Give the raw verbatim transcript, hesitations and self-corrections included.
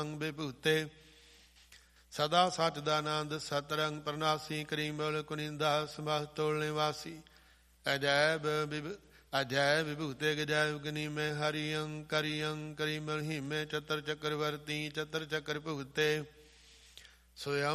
ਵਿਭੂਤੇ ਸਦਾ ਸਚਦਾਨੰਦ ਸਤਰੰਗ ਪ੍ਰਨਾਸੀ ਕਰੀਮਲ ਕੁਨਿੰਦਾ ਸਮਹ ਤੋਲ ਨਿਵਾਸੀ ਅਜੈਬ ਵਿਭ ਅਜੈ ਵਿਭੂਤੇ ਗਜੈ ਉਗਨੀ ਮੈਂ ਹਰਿਅੰ ਕਰਿਅੰ ਕਰੀਮਲ ਹੀਮੇ ਚਤਰ ਚੱਕਰਵਰਤੀ ਚਤਰ ਚੱਕਰ ਭੂਤੇ ਸੋਇ